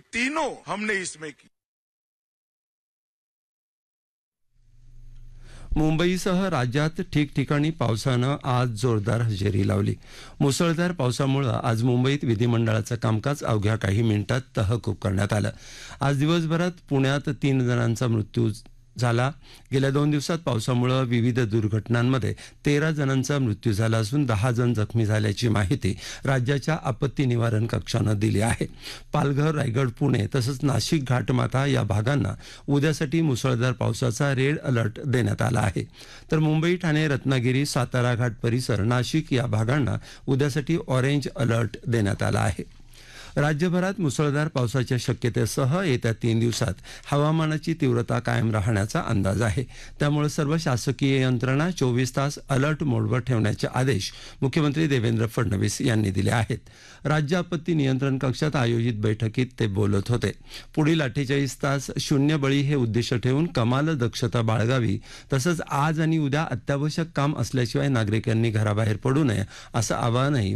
तीनों हमने इसमें की। मुंबईसह राज्यात ठिकठिकाणी पावसानं आज जोरदार हजेरी लावली। मुसळधार पावसामुळे आज मुंबईत विधिमंडळाचं कामकाज अवघ्या काही मिनिटात तहकूब करण्यात आलं। आज दिवसभरात पुण्यात 3 जणांचा मृत्यू झाला। गेल्या 2 दिवसात पावसामुळे विविध दुर्घटनांमध्ये 13 जणांचा मृत्यू झाला असून 10 जण जखमी झाल्याची माहिती राज्याच्या आपत्ती निवारण कक्षानं दिली आहे। पालघर, रायगड, पुणे तसंच नाशिक घाटमाथा या भागांना उद्यासाठी मुसळधार पावसाचा रेड अलर्ट देण्यात आला आहे। तर मुंबई, ठाणे, रत्नागिरी, सातारा घाट परिसर, नाशिक या भागांना उद्यासाठी ऑरेंज अलर्ट देण्यात आला आहे। राज्यभरात मुसळधार पावसाच्या शक्यतेसह येत्या 3 दिवसात हवामानाची तीव्रता कायम राहण्याचा अंदाज आहे। त्यामुळे सर्व शासकीय यंत्रणा 24 तास अलर्ट मोडवर ठेवण्याचे आदेश मुख्यमंत्री देवेंद्र फडणवीस यांनी दिले आहेत। राज्य आपत्ती नियंत्रण कक्षात आयोजित बैठकीत ते बोलत होते। पुढील 48 तास शून्य बळी हे उद्दिष्ट ठेवून कमाल दक्षता बाळगावी, तसंच आज आणि उद्या अत्यावश्यक काम असल्याशिवाय नागरिकांनी घराबाहेर पडू नये असं आवाहनही